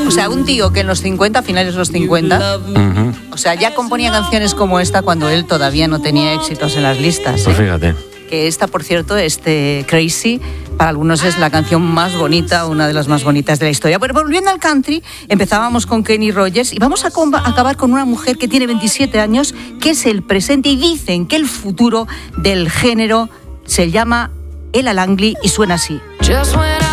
O sea, un tío que en los 50, finales de los 50, o sea, ya componía canciones como esta cuando él todavía no tenía éxitos en las listas. Pues fíjate. Que esta, por cierto, Crazy, para algunos es la canción más bonita, una de las más bonitas de la historia. Pero volviendo al country, empezábamos con Kenny Rogers y vamos a acabar con una mujer que tiene 27 años, que es el presente, y dicen que el futuro del género se llama Ella Langley y suena así. Just when